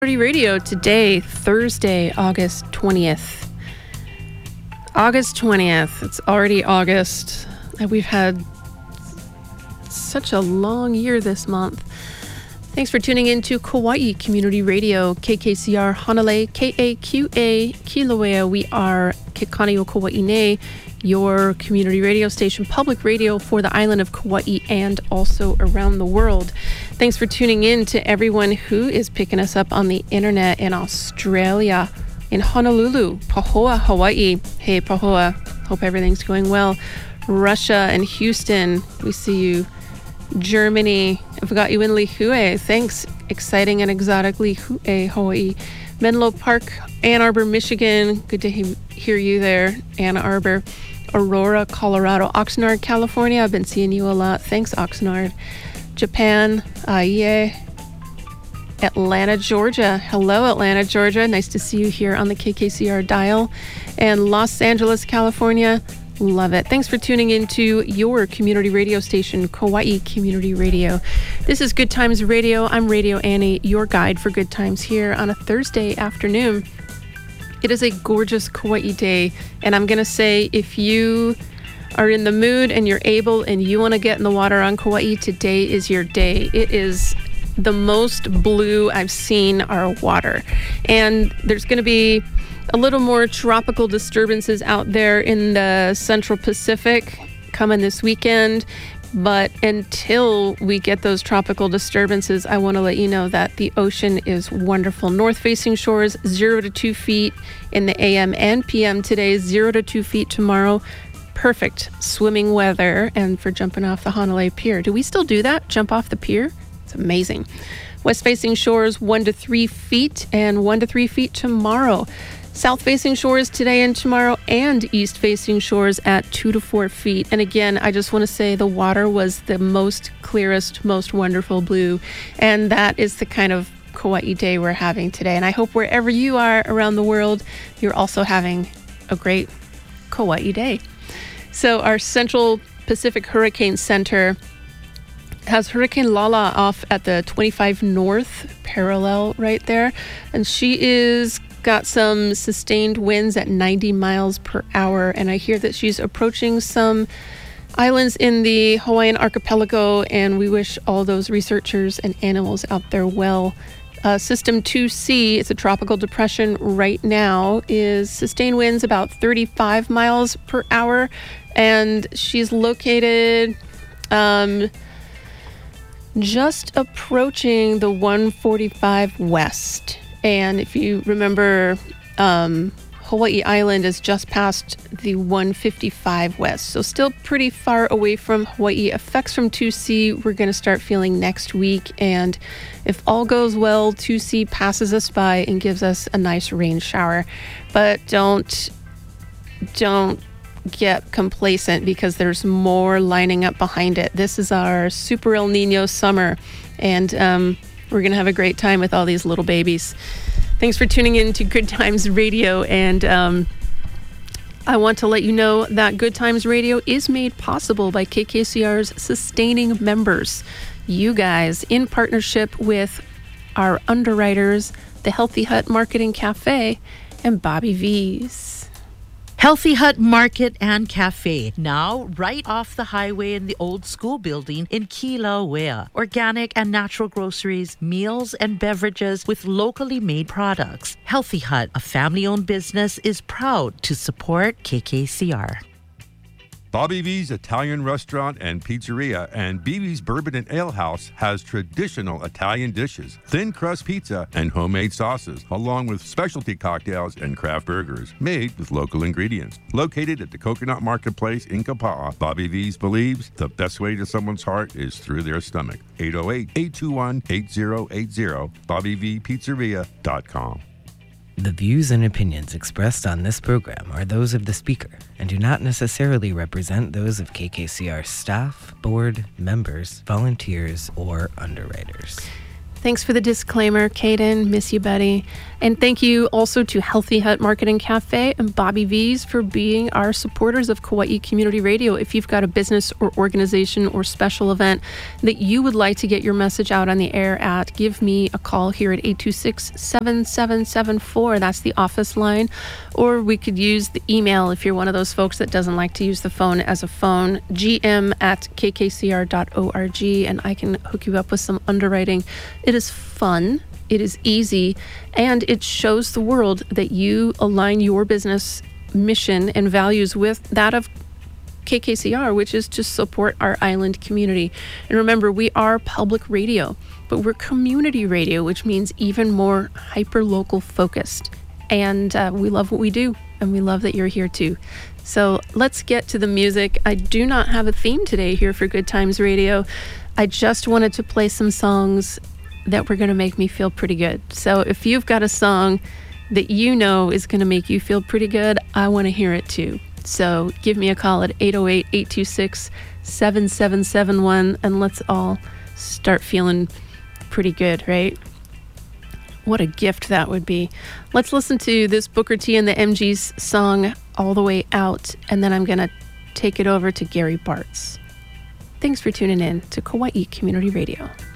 Radio today, Thursday, August 20th. August 20th. It's already August. We've had such a long year this month. Thanks for tuning in to Kauai Community Radio, KKCR Hanalei, KAQA Kilauea. We are Kekani o Kauai, your community radio station, public radio for the island of Kauai and also around the world. Thanks for tuning in to everyone who is picking us up on the internet in Australia, in Honolulu, Pahoa, Hawaii. Hey, Pahoa, hope everything's going well. Russia and Houston, we see you. Germany, I forgot you in Lihue. Thanks. Exciting and exotic Lihue, Hawaii. Menlo Park, Ann Arbor, Michigan. Good to hear you there, Ann Arbor. Aurora, Colorado. Oxnard, California. I've been seeing you a lot. Thanks, Oxnard. Japan, Aiye. Atlanta, Georgia. Hello, Atlanta, Georgia. Nice to see you here on the KKCR dial. And Los Angeles, California. Love it. Thanks for tuning into your community radio station, Kauai Community Radio. This is Good Times Radio. I'm Radio Annie, your guide for good times here on a Thursday afternoon. It is a gorgeous Kauai day, and I'm going to say if you are in the mood and you're able and you want to get in the water on Kauai, today is your day. It is the most blue I've seen our water, and there's going to be a little more tropical disturbances out there in the Central Pacific coming this weekend. But until we get those tropical disturbances, I want to let you know that the ocean is wonderful. North-facing shores, 0 to 2 feet in the AM and PM today, 0 to 2 feet tomorrow. Perfect swimming weather and for jumping off the Hanalei Pier. Do we still do that? Jump off the pier? It's amazing. West-facing shores, 1 to 3 feet and 1 to 3 feet tomorrow. South-facing shores today and tomorrow, and east-facing shores at 2 to 4 feet. And again, I just want to say the water was the most clearest, most wonderful blue. And that is the kind of Kauai day we're having today. And I hope wherever you are around the world, you're also having a great Kauai day. So our Central Pacific Hurricane Center has Hurricane Lala off at the 25 North parallel right there. And she is got some sustained winds at 90 miles per hour, and I hear that she's approaching some islands in the Hawaiian archipelago, and we wish all those researchers and animals out there well. System 2C, it's a tropical depression right now, is sustained winds about 35 miles per hour, and she's located just approaching the 145 west. And if you remember, Hawaii Island is just past the 155 west. So still pretty far away from Hawaii. Effects from 2C we're going to start feeling next week. And if all goes well, 2C passes us by and gives us a nice rain shower. But don't get complacent because there's more lining up behind it. This is our Super El Nino summer. And we're going to have a great time with all these little babies. Thanks for tuning in to Good Times Radio. And I want to let you know that Good Times Radio is made possible by KKCR's sustaining members. You guys, in partnership with our underwriters, the Healthy Hut Market & Cafe, and Bobby V's. Healthy Hut Market and Cafe, now right off the highway in the old school building in Kilauea. Organic and natural groceries, meals and beverages with locally made products. Healthy Hut, a family-owned business, is proud to support KKCR. Bobby V's Italian Restaurant and Pizzeria and BB's Bourbon and Ale House has traditional Italian dishes, thin crust pizza, and homemade sauces, along with specialty cocktails and craft burgers made with local ingredients. Located at the Coconut Marketplace in Kapa'a, Bobby V's believes the best way to someone's heart is through their stomach. 808-821-8080, BobbyVPizzeria.com. The views and opinions expressed on this program are those of the speaker and do not necessarily represent those of KKCR staff, board, members, volunteers, or underwriters. Thanks for the disclaimer, Caden. Miss you, buddy. And thank you also to Healthy Hut Market and Cafe and Bobby V's for being our supporters of Kauai Community Radio. If you've got a business or organization or special event that you would like to get your message out on the air at, give me a call here at 826-7774. That's the office line. Or we could use the email if you're one of those folks that doesn't like to use the phone as a phone, gm@kkcr.org, and I can hook you up with some underwriting. It is fun, it is easy, and it shows the world that you align your business mission and values with that of KKCR, which is to support our island community. And remember, we are public radio, but we're community radio, which means even more hyper-local focused. And we love what we do, and we love that you're here too. So let's get to the music. I do not have a theme today here for Good Times Radio. I just wanted to play some songs that were going to make me feel pretty good. So if you've got a song that you know is going to make you feel pretty good, I want to hear it too. So give me a call at 808-826-7771 and let's all start feeling pretty good, right? What a gift that would be. Let's listen to this Booker T and the MG's song, All the Way Out, and then I'm going to take it over to Gary Bartz. Thanks for tuning in to Kauai Community Radio.